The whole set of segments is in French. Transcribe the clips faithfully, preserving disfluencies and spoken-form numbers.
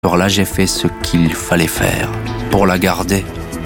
Alors là, j'ai fait ce qu'il fallait faire pour la garder.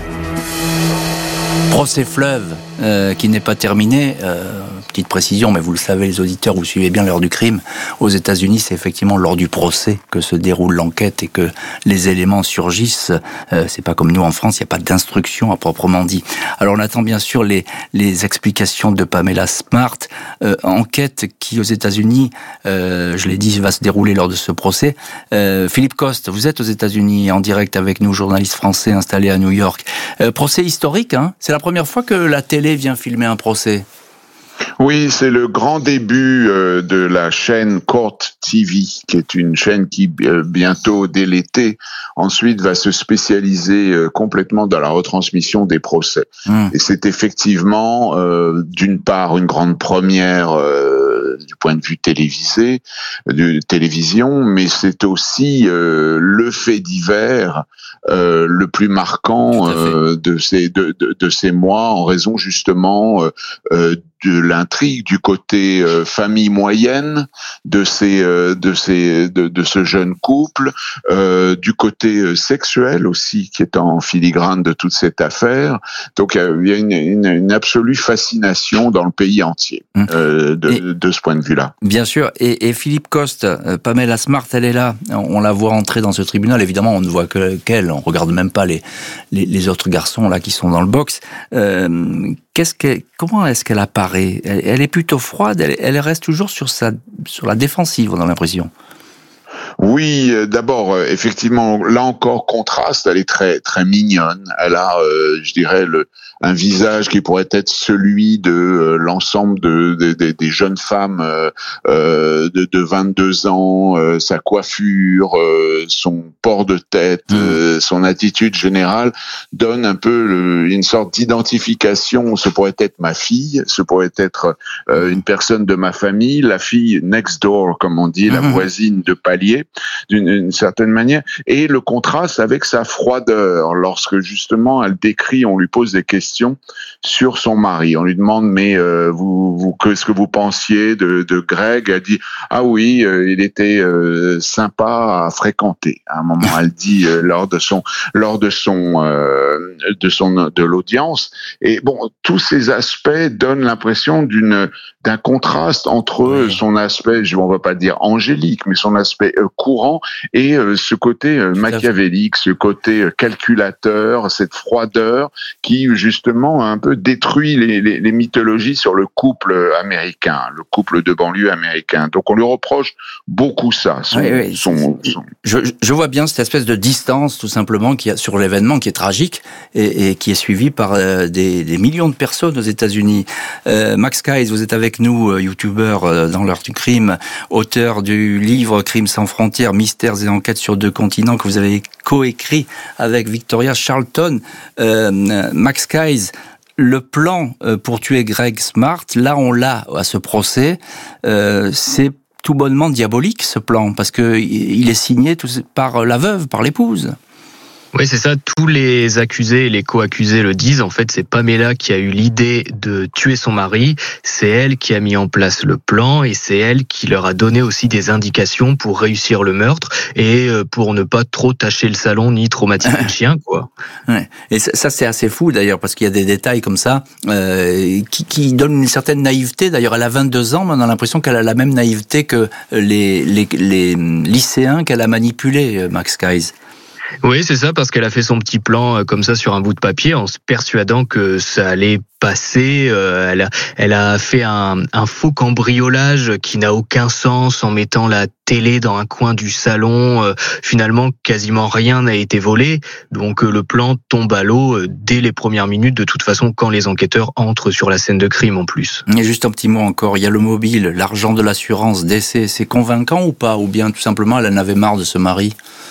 Procès Fleuve, euh, qui n'est pas terminé. Euh, petite précision, mais vous le savez, les auditeurs, vous suivez bien l'heure du crime. Aux États-Unis, c'est effectivement lors du procès que se déroule l'enquête et que les éléments surgissent. Euh, c'est pas comme nous en France, il n'y a pas d'instruction à proprement dit. Alors on attend bien sûr les, les explications de Pamela Smart. Euh, enquête qui aux États-Unis, euh, je l'ai dit, va se dérouler lors de ce procès. Euh, Philippe Coste, vous êtes aux États-Unis en direct avec nous, journaliste français installé à New York. Euh, procès historique, hein. C'est la première fois que la télé vient filmer un procès. Oui, c'est le grand début euh, de la chaîne Court T V, qui est une chaîne qui euh, bientôt, dès l'été, ensuite va se spécialiser euh, complètement dans la retransmission des procès. Mmh. Et c'est effectivement, euh, d'une part, une grande première euh, du point de vue télévisé, de télévision, mais c'est aussi euh, le fait divers euh, le plus marquant euh, de ces de, de, de ces mois, en raison justement euh, euh, de l'intrigue du côté euh, famille moyenne de ces euh, de ces de, de ce jeune couple, euh, du côté euh, sexuel aussi qui est en filigrane de toute cette affaire. Donc euh, il y a une, une, une absolue fascination dans le pays entier euh, de, et, de ce point de vue-là. Bien sûr. Et, et Philippe Coste, euh, Pamela Smart, elle est là. On la voit entrer dans ce tribunal. Évidemment, on ne voit que qu'elle. On regarde même pas les les, les autres garçons là qui sont dans le box. Euh, Qu'est-ce que, comment est-ce qu'elle apparaît ? elle, elle est plutôt froide, elle, elle reste toujours sur, sa, sur la défensive, on a l'impression. Oui, d'abord, effectivement, là encore, contraste, elle est très très mignonne. Elle a, euh, je dirais, le, un visage qui pourrait être celui de euh, l'ensemble de, de, de, des jeunes femmes euh, de, de vingt-deux ans, euh, sa coiffure, euh, son port de tête, mmh. euh, son attitude générale donne un peu le, une sorte d'identification. Ce pourrait être ma fille, ce pourrait être euh, une personne de ma famille, la fille next door, comme on dit, mmh. la voisine de palier, d'une une certaine manière, et le contraste avec sa froideur, lorsque justement elle décrit, on lui pose des questions sur son mari, on lui demande mais euh, vous, vous qu'est-ce que vous pensiez de, de Greg? Elle dit ah oui, euh, il était euh, sympa à fréquenter. À un moment, elle dit euh, lors de son lors de son euh, de son de l'audience. Et bon, tous ces aspects donnent l'impression d'une d'un contraste entre oui. son aspect, je on va pas dire angélique, mais son aspect euh, courant et euh, ce côté euh, machiavélique, ce côté euh, calculateur, cette froideur qui justement a un peu détruit les, les, les mythologies sur le couple américain, le couple de banlieue américain. Donc on lui reproche beaucoup ça. Son, oui, oui. Son, son... Je, je vois bien cette espèce de distance tout simplement qui a sur l'événement qui est tragique et, et qui est suivi par euh, des, des millions de personnes aux États-Unis. Euh, Max Keiss, vous êtes avec nous, euh, youtubeur euh, dans l'heure du crime, auteur du livre Crimes sans frontières, mystères et enquêtes sur deux continents que vous avez coécrit avec Victoria Charlton. Euh, Max Keiss, le plan pour tuer Greg Smart, là on l'a à ce procès, euh, c'est tout bonnement diabolique ce plan, parce que il est signé par la veuve, par l'épouse. Oui, c'est ça. Tous les accusés et les co-accusés le disent. En fait, c'est Pamela qui a eu l'idée de tuer son mari. C'est elle qui a mis en place le plan et c'est elle qui leur a donné aussi des indications pour réussir le meurtre et pour ne pas trop tacher le salon ni traumatiser le chien, quoi. Ouais. Et ça, c'est assez fou d'ailleurs, parce qu'il y a des détails comme ça euh, qui, qui donnent une certaine naïveté. D'ailleurs, elle a vingt-deux ans, mais on a l'impression qu'elle a la même naïveté que les, les, les lycéens qu'elle a manipulés, Max Keiss. Oui, c'est ça, parce qu'elle a fait son petit plan comme ça sur un bout de papier en se persuadant que ça allait passer. Euh, elle, a, elle a fait un, un faux cambriolage qui n'a aucun sens en mettant la télé dans un coin du salon. Euh, finalement, quasiment rien n'a été volé. Donc euh, le plan tombe à l'eau euh, dès les premières minutes, de toute façon, quand les enquêteurs entrent sur la scène de crime en plus. Et juste un petit mot encore, il y a le mobile, l'argent de l'assurance, décès, c'est convaincant ou pas? Ou bien tout simplement elle en avait marre de ce mari?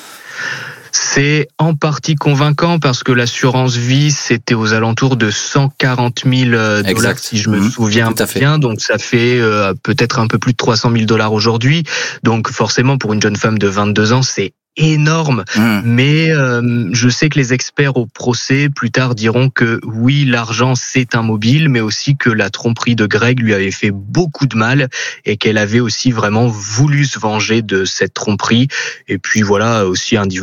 C'est en partie convaincant parce que l'assurance vie, c'était aux alentours de cent quarante mille dollars, si je me mmh, souviens bien. Donc ça fait euh, peut-être un peu plus de trois cent mille dollars aujourd'hui. Donc forcément, pour une jeune femme de vingt-deux ans, c'est énorme. Mmh. Mais euh, je sais que les experts au procès plus tard diront que oui, l'argent c'est un mobile, mais aussi que la tromperie de Greg lui avait fait beaucoup de mal et qu'elle avait aussi vraiment voulu se venger de cette tromperie. Et puis voilà, aussi un divorce